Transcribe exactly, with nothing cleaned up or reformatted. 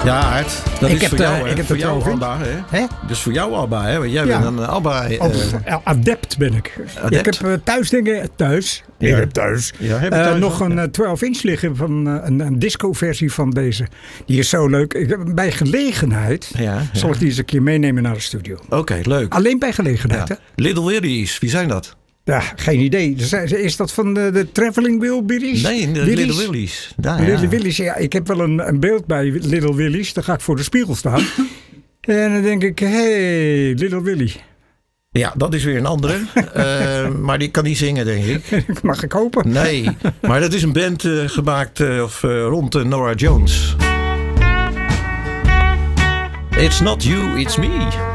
Ja, Aart, dat Ik is heb voor de- jou, hè? ik heb voor de jou twaalf Abba, hè? Hè? Dus voor jou Abba, hè? Want jij Ja. bent een Abba. eh, Oh, adept ben ik. Adept? Ik heb uh, thuis dingen... Thuis? Ja. Ik heb thuis. Ja, heb je uh, thuis nog ook? een uh, twaalf inch liggen van uh, een, een disco-versie van deze. Die is zo leuk. Ik, bij gelegenheid Ja, ja. zal ik die eens een keer meenemen naar de studio. Oké, okay, leuk. Alleen bij gelegenheid, Ja. hè? Little Willies, wie zijn dat? Ja, geen idee. Is dat van de, de Traveling Wilburys? Nee, de Willy's? Little Willies. Daar, Little ja. Willy's, ja. Ik heb wel een, een beeld bij Little Willy's. Dan ga ik voor de spiegel staan. En dan denk ik, hé, hey, Little Willy. Ja, dat is weer een andere. uh, maar die kan niet zingen, denk ik. Mag ik hopen? Nee, maar dat is een band uh, gemaakt uh, of, uh, rond uh, Norah Jones. It's not you, it's me.